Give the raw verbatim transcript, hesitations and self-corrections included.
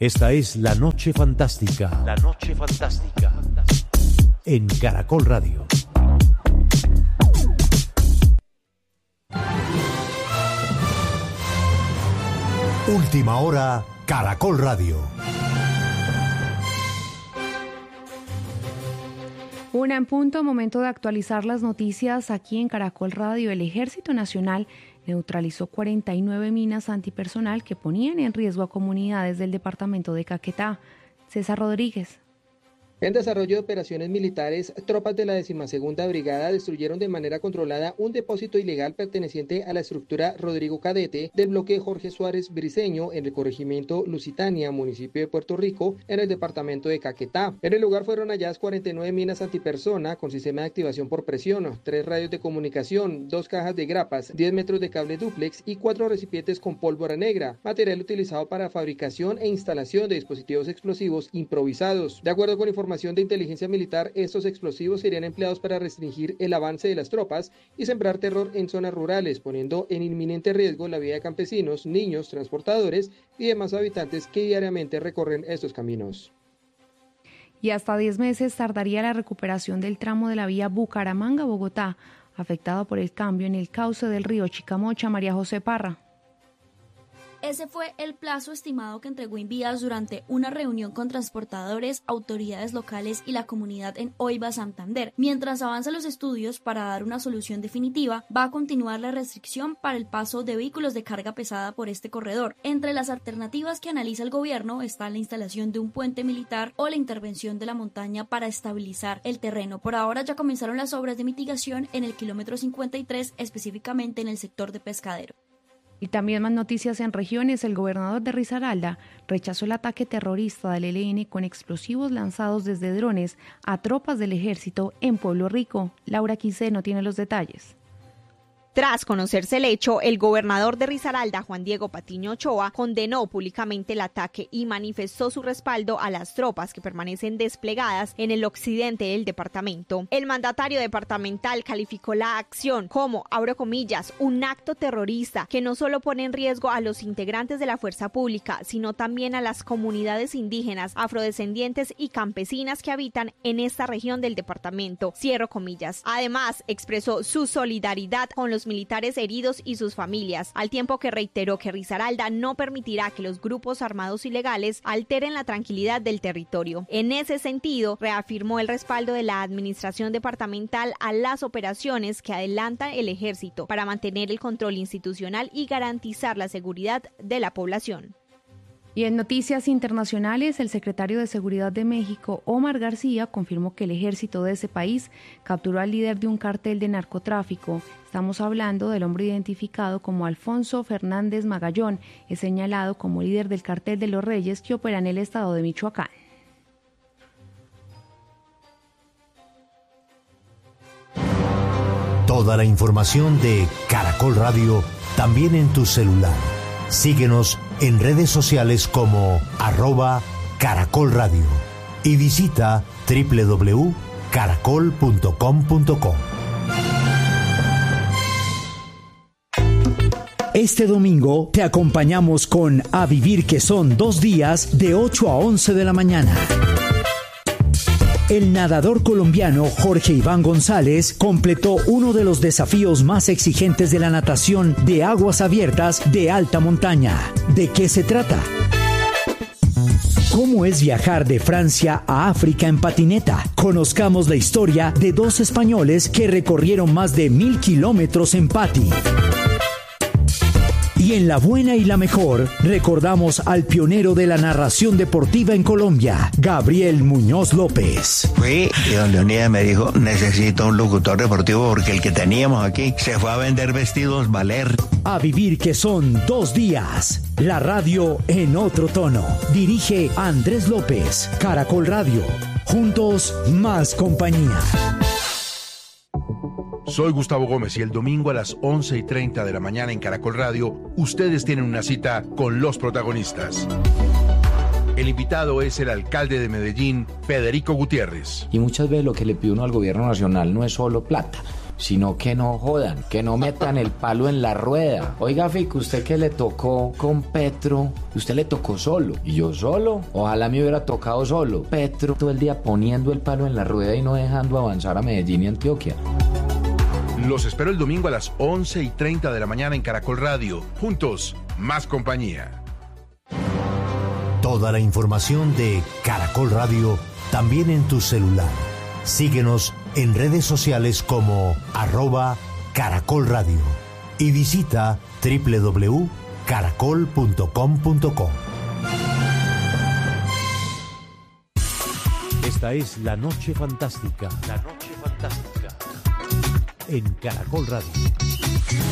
Esta es La Noche Fantástica. La Noche Fantástica. En Caracol Radio. Última hora, Caracol Radio. Una en punto, momento de actualizar las noticias aquí en Caracol Radio. El Ejército Nacional neutralizó cuarenta y nueve minas antipersonal que ponían en riesgo a comunidades del departamento de Caquetá. César Rodríguez. En desarrollo de operaciones militares, tropas de la decimosegunda Brigada destruyeron de manera controlada un depósito ilegal perteneciente a la estructura Rodrigo Cadete del bloque Jorge Suárez Briceño en el corregimiento Lusitania, municipio de Puerto Rico, en el departamento de Caquetá. En el lugar fueron halladas cuarenta y nueve minas antipersona con sistema de activación por presión, tres radios de comunicación, dos cajas de grapas, diez metros de cable dúplex y cuatro recipientes con pólvora negra, material utilizado para fabricación e instalación de dispositivos explosivos improvisados. De acuerdo con información de inteligencia militar, estos explosivos serían empleados para restringir el avance de las tropas y sembrar terror en zonas rurales, poniendo en inminente riesgo la vida de campesinos, niños, transportadores y demás habitantes que diariamente recorren estos caminos. Y hasta diez meses tardaría la recuperación del tramo de la vía Bucaramanga-Bogotá, afectado por el cambio en el cauce del río Chicamocha. María José Parra. Ese fue el plazo estimado que entregó Invías durante una reunión con transportadores, autoridades locales y la comunidad en Oiva, Santander. Mientras avanzan los estudios para dar una solución definitiva, va a continuar la restricción para el paso de vehículos de carga pesada por este corredor. Entre las alternativas que analiza el gobierno está la instalación de un puente militar o la intervención de la montaña para estabilizar el terreno. Por ahora ya comenzaron las obras de mitigación en el kilómetro cincuenta y tres, específicamente en el sector de Pescadero. Y también más noticias en regiones. El gobernador de Risaralda rechazó el ataque terrorista del E L N con explosivos lanzados desde drones a tropas del ejército en Pueblo Rico. Laura Quiseno tiene los detalles. Tras conocerse el hecho, el gobernador de Risaralda, Juan Diego Patiño Ochoa, condenó públicamente el ataque y manifestó su respaldo a las tropas que permanecen desplegadas en el occidente del departamento. El mandatario departamental calificó la acción como, abro comillas, un acto terrorista que no solo pone en riesgo a los integrantes de la fuerza pública, sino también a las comunidades indígenas, afrodescendientes y campesinas que habitan en esta región del departamento, cierro comillas. Además, expresó su solidaridad con los militares heridos y sus familias, al tiempo que reiteró que Risaralda no permitirá que los grupos armados ilegales alteren la tranquilidad del territorio. En ese sentido, reafirmó el respaldo de la administración departamental a las operaciones que adelanta el ejército para mantener el control institucional y garantizar la seguridad de la población. Y en noticias internacionales, el secretario de Seguridad de México, Omar García, confirmó que el ejército de ese país capturó al líder de un cartel de narcotráfico. Estamos hablando del hombre identificado como Alfonso Fernández Magallón, es señalado como líder del cartel de los Reyes que opera en el estado de Michoacán. Toda la información de Caracol Radio también en tu celular. Síguenos en redes sociales como arroba Caracol Radio y visita doble u doble u doble u punto caracol punto com punto co. Este domingo te acompañamos con A Vivir, que son dos días de ocho a once de la mañana. El nadador colombiano Jorge Iván González completó uno de los desafíos más exigentes de la natación de aguas abiertas de alta montaña. ¿De qué se trata? ¿Cómo es viajar de Francia a África en patineta? Conozcamos la historia de dos españoles que recorrieron más de mil kilómetros en pati. Y en La Buena y la Mejor, recordamos al pionero de la narración deportiva en Colombia, Gabriel Muñoz López. Fui y don Leonidas me dijo, necesito un locutor deportivo porque el que teníamos aquí se fue a vender vestidos Valer. A Vivir, que son dos días. La radio en otro tono. Dirige Andrés López, Caracol Radio. Juntos, más compañía. Soy Gustavo Gómez y el domingo a las once y treinta de la mañana en Caracol Radio, ustedes tienen una cita con los protagonistas. El invitado es el alcalde de Medellín, Federico Gutiérrez. Y muchas veces lo que le pide uno al gobierno nacional no es solo plata. sino que no jodan, que no metan el palo en la rueda. Oiga, Fico, usted que le tocó con Petro, usted le tocó solo, y yo solo, ojalá me hubiera tocado solo. Petro todo el día poniendo el palo en la rueda y no dejando avanzar a Medellín y Antioquia. Los espero el domingo a las once y treinta de la mañana en Caracol Radio. Juntos, más compañía. Toda la información de Caracol Radio también en tu celular. Síguenos en redes sociales como arroba Caracol Radio y visita doble u doble u doble u punto caracol punto com punto co. Esta es La Noche Fantástica. La Noche Fantástica. En Caracol Radio.